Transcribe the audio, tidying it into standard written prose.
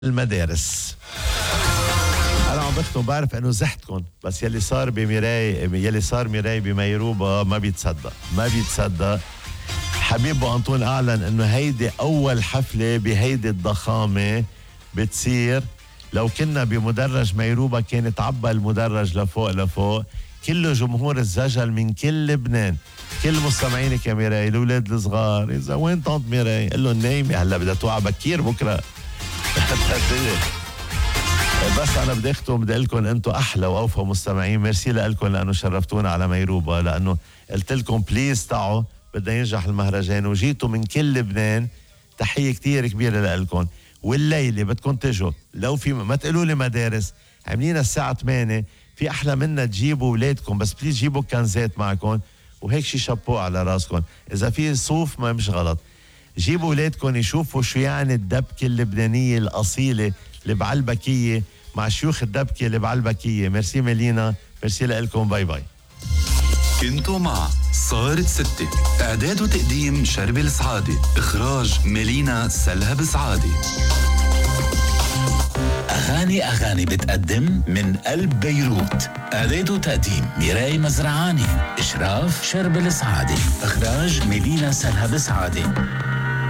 المدارس. أنا عم بختم، بعرف إنه زحتكم، بس يلي صار ميراي بميروبا ما بيتصدق. حبيب أنطون أعلن إنه هيدي أول حفلة بهيدي الضخامة بتصير. لو كنا بمدرج ميروبا كانت عبى المدرج لفوق كله جمهور الزجل من كل لبنان، كل مستمعينك يا ميراي، الأولاد الصغار. إذا وين طنط ميراي؟ قل له نايمة هلا بدها توعى بكير بكرة. بس أنا بدي أقول لكم أنتم أحلى وأوفى مستمعين. ميرسي لكم لأنه شرفتونا على ميروبا، لأنه قلت لكم بليز تعوا، بدنا ينجح المهرجان وجيتوا من كل لبنان. تحية كتير كبيرة لكم. والليلة بدكم تجوا، لو في ما تقولوا لي مدارس عاملين الساعة 8، في أحلى منا تجيبوا أولادكم، بس بليز جيبوا كنزات معكم وهيك شي شابو على راسكم. إذا في صوف ما مش غلط، جيبوا أولادكم يشوفوا شو يعني الدبكة اللبنانية الأصيلة اللي بعلبكية مع شيوخ الدبكة اللي بعلبكية. ميرسي ميلينا، ميرسي لكم، باي باي. كنتوا مع صارت 6، إعداد وتقديم شربي السعادة، إخراج ميلينا سلهب سعادة. أغاني بتقدم من قلب بيروت، إعداد وتقديم ميراي مزرعاني، إشراف شربي السعادة، إخراج ميلينا سلهب سعادة.